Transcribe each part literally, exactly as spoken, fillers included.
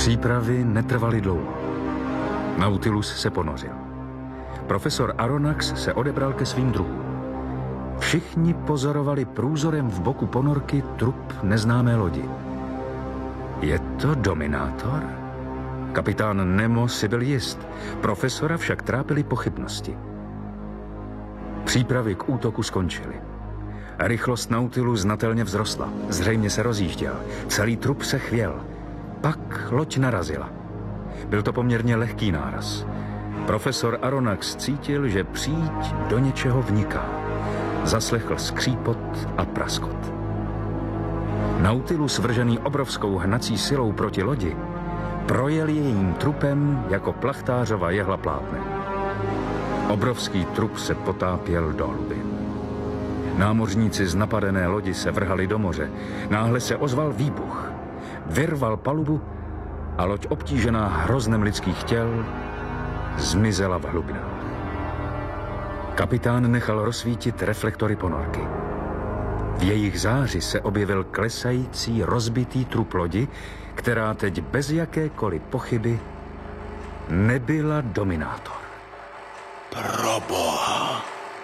Přípravy netrvaly dlouho. Nautilus se ponořil. Profesor Aronnax se odebral ke svým druhům. Všichni pozorovali průzorem v boku ponorky trup neznámé lodi. Je to Dominátor? Kapitán Nemo si byl jist, profesora však trápily pochybnosti. Přípravy k útoku skončily. Rychlost Nautilu znatelně vzrostla, zřejmě se rozjížděl, celý trup se chvěl. Pak loď narazila. Byl to poměrně lehký náraz. Profesor Aronnax cítil, že příď do něčeho vniká. Zaslechl skřípot a praskot. Nautilus, vržený obrovskou hnací silou proti lodi, projel jejím trupem jako plachtářova jehla plátnem. Obrovský trup se potápěl do hlubin. Námořníci z napadené lodi se vrhali do moře. Náhle se ozval výbuch. Vyrval palubu a loď obtížená hroznem lidských těl zmizela v hlubinách. Kapitán nechal rozsvítit reflektory ponorky. V jejich záři se objevil klesající, rozbitý trup lodi, která teď bez jakékoliv pochyby nebyla Dominátor. Proboha.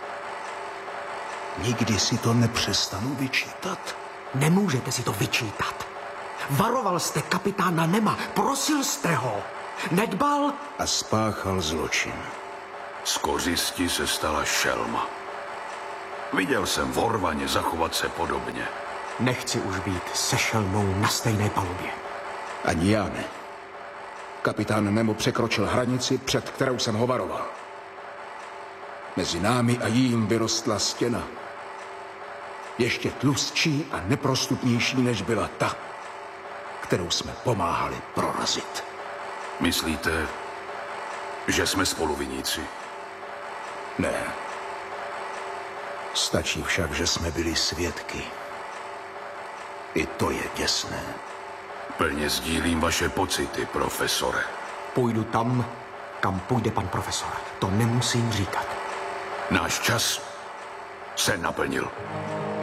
Nikdy si to nepřestanu vyčítat. Nemůžete si to vyčítat. Varoval jste kapitána Nema, prosil jste ho. Nedbal a spáchal zločin. Z kořisti se stala šelma. Viděl jsem vorvaně zachovat se podobně. Nechci už být se šelmou na stejné palubě. Ani já ne. Kapitán Nemo překročil hranici, před kterou jsem ho varoval. Mezi námi a jím vyrostla stěna. Ještě tlustší a neprostupnější, než byla ta, kterou jsme pomáhali prorazit. Myslíte, že jsme spoluviníci? Ne. Stačí však, že jsme byli svědky. I to je děsné. Plně sdílím vaše pocity, profesore. Půjdu tam, kam půjde pan profesor. To nemusím říkat. Náš čas se naplnil.